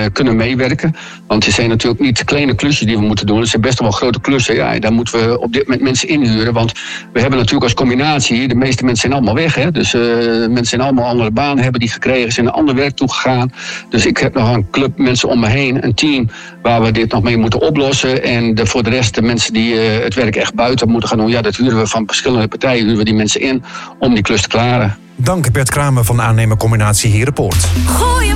kunnen meewerken. Want het zijn natuurlijk niet kleine klusjes die we moeten doen. Het zijn best wel grote klussen. Ja, daar moeten we op dit moment mensen inhuren. Want we hebben natuurlijk als combinatie, de meeste mensen zijn allemaal weg. Hè? Dus mensen zijn allemaal andere banen hebben die gekregen, zijn naar ander werk toegegaan. Dus ik heb nog een club mensen om me heen, een team waar we dit nog mee moeten oplossen. En voor de rest, de mensen die het werk echt buiten moeten gaan doen, ja, dat huren we van verschillende partijen, huren we die mensen in om die klus te klaren. Dank Bert Kramer van aannemercombinatie Herenpoort.